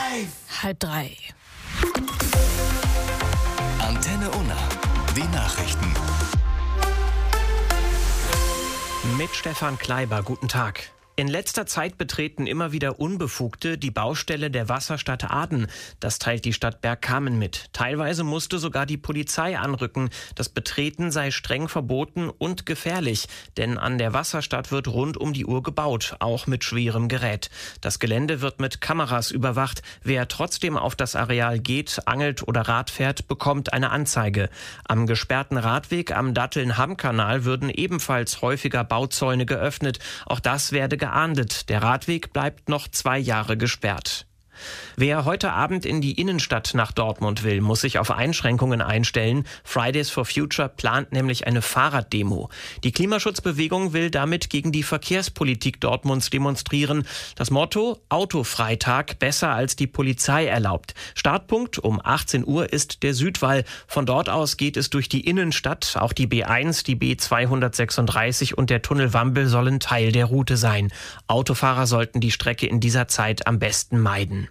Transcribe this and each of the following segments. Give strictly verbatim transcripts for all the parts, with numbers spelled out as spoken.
Halb drei. Antenne Unna. Die Nachrichten. Mit Stefan Kleiber, guten Tag. In letzter Zeit betreten immer wieder Unbefugte die Baustelle der Wasserstadt Aden. Das teilt die Stadt Bergkamen mit. Teilweise musste sogar die Polizei anrücken. Das Betreten sei streng verboten und gefährlich. Denn an der Wasserstadt wird rund um die Uhr gebaut, auch mit schwerem Gerät. Das Gelände wird mit Kameras überwacht. Wer trotzdem auf das Areal geht, angelt oder Rad fährt, bekommt eine Anzeige. Am gesperrten Radweg am Datteln-Hamm-Kanal würden ebenfalls häufiger Bauzäune geöffnet. Auch das werde geahndet. Der Radweg bleibt noch zwei Jahre gesperrt. Wer heute Abend in die Innenstadt nach Dortmund will, muss sich auf Einschränkungen einstellen. Fridays for Future plant nämlich eine Fahrraddemo. Die Klimaschutzbewegung will damit gegen die Verkehrspolitik Dortmunds demonstrieren. Das Motto: Autofreitag, besser als die Polizei erlaubt. Startpunkt um achtzehn Uhr ist der Südwall. Von dort aus geht es durch die Innenstadt. Auch die B eins, die B zweihundertsechsunddreißig und der Tunnel Wambel sollen Teil der Route sein. Autofahrer sollten die Strecke in dieser Zeit am besten meiden.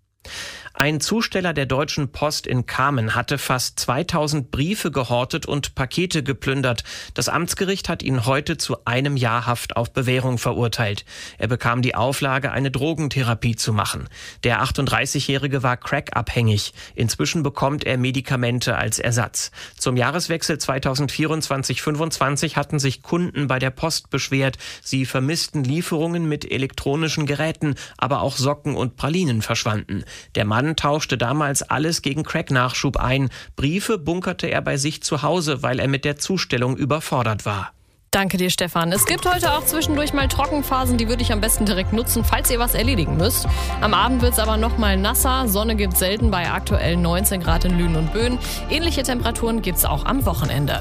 Ein Zusteller der Deutschen Post in Kamen hatte fast zweitausend Briefe gehortet und Pakete geplündert. Das Amtsgericht hat ihn heute zu einem Jahr Haft auf Bewährung verurteilt. Er bekam die Auflage, eine Drogentherapie zu machen. Der achtunddreißigjährige war crackabhängig. Inzwischen bekommt er Medikamente als Ersatz. Zum Jahreswechsel zweitausendvierundzwanzig fünfundzwanzig hatten sich Kunden bei der Post beschwert. Sie vermissten Lieferungen mit elektronischen Geräten, aber auch Socken und Pralinen verschwanden. Der Mann tauschte damals alles gegen Crack-Nachschub ein. Briefe bunkerte er bei sich zu Hause, weil er mit der Zustellung überfordert war. Danke dir, Stefan. Es gibt heute auch zwischendurch mal Trockenphasen, die würde ich am besten direkt nutzen, falls ihr was erledigen müsst. Am Abend wird es aber noch mal nasser. Sonne gibt selten bei aktuell neunzehn Grad in Lünen und Böen. Ähnliche Temperaturen gibt es auch am Wochenende.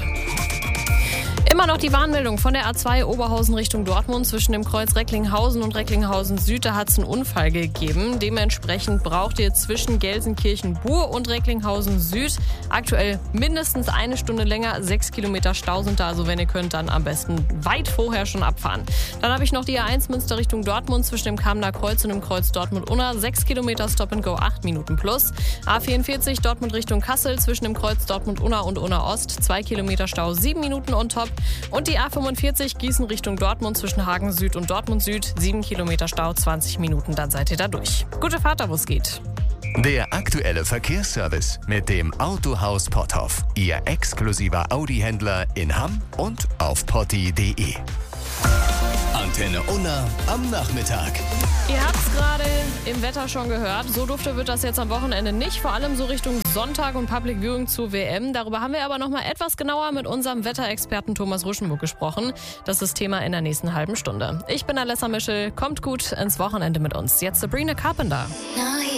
Immer noch die Warnmeldung von der A zwei Oberhausen Richtung Dortmund. Zwischen dem Kreuz Recklinghausen und Recklinghausen Süd, da hat es einen Unfall gegeben. Dementsprechend braucht ihr zwischen Gelsenkirchen-Bur und Recklinghausen Süd aktuell mindestens eine Stunde länger. Sechs Kilometer Stau sind da, also wenn ihr könnt, dann am besten weit vorher schon abfahren. Dann habe ich noch die A eins Münster Richtung Dortmund zwischen dem Kamener Kreuz und dem Kreuz Dortmund-Unna. Sechs Kilometer Stop and Go, acht Minuten plus. A vierundvierzig Dortmund Richtung Kassel zwischen dem Kreuz Dortmund-Unna und Unna-Ost. Zwei Kilometer Stau, sieben Minuten on top. Und die A fünfundvierzig Gießen Richtung Dortmund zwischen Hagen Süd und Dortmund Süd. sieben Kilometer Stau, zwanzig Minuten, dann seid ihr da durch. Gute Fahrt, da wo es geht. Der aktuelle Verkehrsservice mit dem Autohaus Potthoff. Ihr exklusiver Audi-Händler in Hamm und auf potti punkt de. Antenne Unna am Nachmittag. Ihr habt es gerade im Wetter schon gehört. So dufte wird das jetzt am Wochenende nicht. Vor allem so Richtung Sonntag und Public Viewing zur W M. Darüber haben wir aber noch mal etwas genauer mit unserem Wetterexperten Thomas Ruschenburg gesprochen. Das ist das Thema in der nächsten halben Stunde. Ich bin Alessa Mischel. Kommt gut ins Wochenende mit uns. Jetzt Sabrina Carpenter.